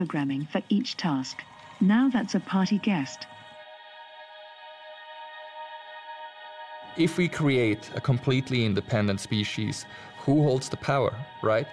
programming for each task. Now that's a party guest. If we create a completely independent species, who holds the power, right?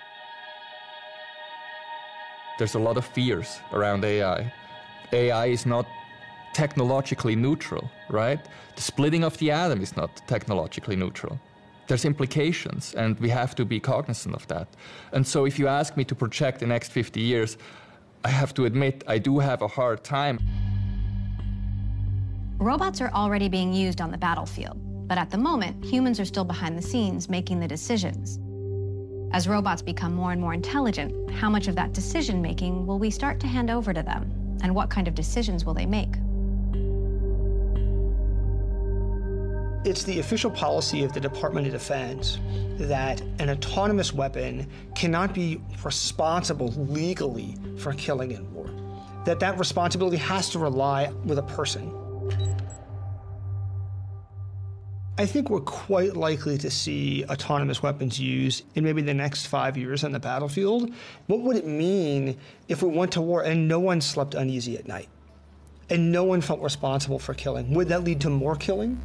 There's a lot of fears around AI. AI is not technologically neutral, right? The splitting of the atom is not technologically neutral. There's implications, and we have to be cognizant of that. And so if you ask me to project the next 50 years, I have to admit I do have a hard time. Robots are already being used on the battlefield, but at the moment, humans are still behind the scenes making the decisions. As robots become more and more intelligent, how much of that decision-making will we start to hand over to them? And what kind of decisions will they make? It's the official policy of the Department of Defense that an autonomous weapon cannot be responsible legally for killing in war. That responsibility has to rely with a person. I think we're quite likely to see autonomous weapons used in maybe the next 5 years on the battlefield. What would it mean if we went to war and no one slept uneasy at night and no one felt responsible for killing? Would that lead to more killing?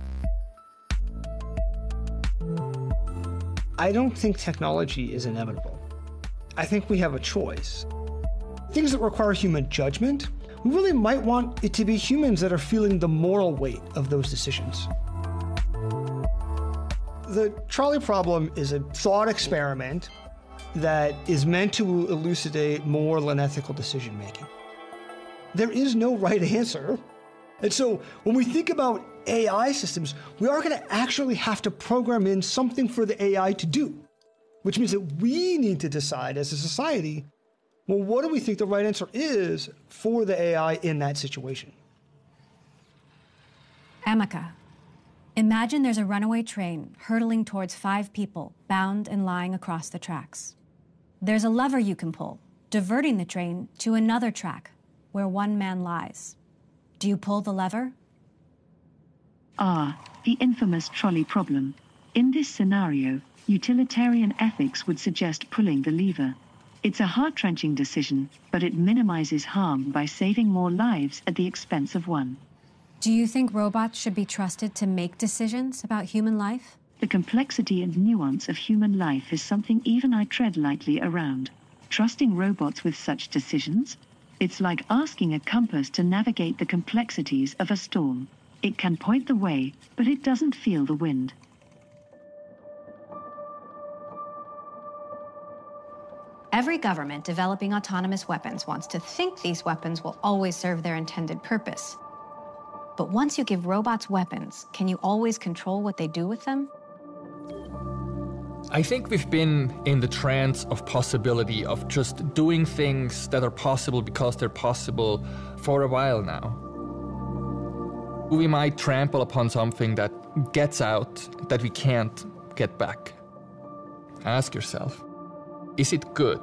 I don't think technology is inevitable. I think we have a choice. Things that require human judgment, we really might want it to be humans that are feeling the moral weight of those decisions. The trolley problem is a thought experiment that is meant to elucidate moral and ethical decision-making. There is no right answer. And so when we think about AI systems, we are going to actually have to program in something for the AI to do, which means that we need to decide as a society, well, what do we think the right answer is for the AI in that situation? Amika, imagine there's a runaway train hurtling towards 5 people bound and lying across the tracks. There's a lever you can pull, diverting the train to another track where 1 man lies. Do you pull the lever? The infamous trolley problem. In this scenario, utilitarian ethics would suggest pulling the lever. It's a heart-wrenching decision, but it minimizes harm by saving more lives at the expense of one. Do you think robots should be trusted to make decisions about human life? The complexity and nuance of human life is something even I tread lightly around. Trusting robots with such decisions? It's like asking a compass to navigate the complexities of a storm. It can point the way, but it doesn't feel the wind. Every government developing autonomous weapons wants to think these weapons will always serve their intended purpose. But once you give robots weapons, can you always control what they do with them? I think we've been in the trance of possibility, of just doing things that are possible because they're possible for a while now. We might trample upon something that gets out that we can't get back. Ask yourself, is it good?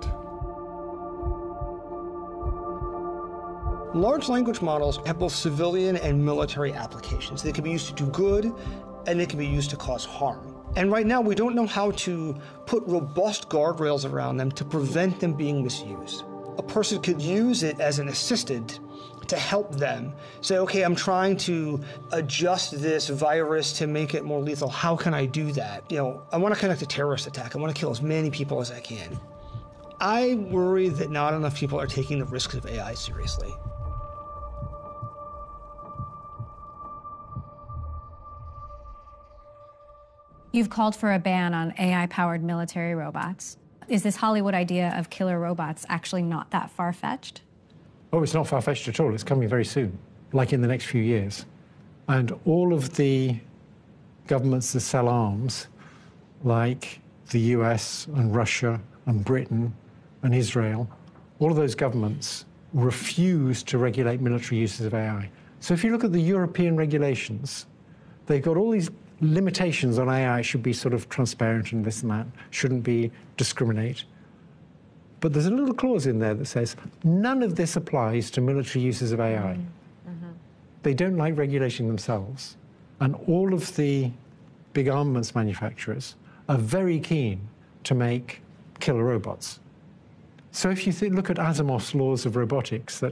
Large language models have both civilian and military applications. They can be used to do good, and they can be used to cause harm. And right now, we don't know how to put robust guardrails around them to prevent them being misused. A person could use it as an assistant to help them say, okay, I'm trying to adjust this virus to make it more lethal. How can I do that? I want to conduct a terrorist attack. I want to kill as many people as I can. I worry that not enough people are taking the risks of AI seriously. You've called for a ban on AI-powered military robots. Is this Hollywood idea of killer robots actually not that far-fetched? Oh, it's not far-fetched at all. It's coming very soon, like in the next few years. And all of the governments that sell arms, like the US and Russia and Britain and Israel, all of those governments refuse to regulate military uses of AI. So if you look at the European regulations, they've got all these limitations on AI. It should be sort of transparent and this and that, shouldn't be discriminate. But there's a little clause in there that says none of this applies to military uses of AI. They don't like regulation themselves. And all of the big armaments manufacturers are very keen to make killer robots. So if you look at Asimov's laws of robotics, that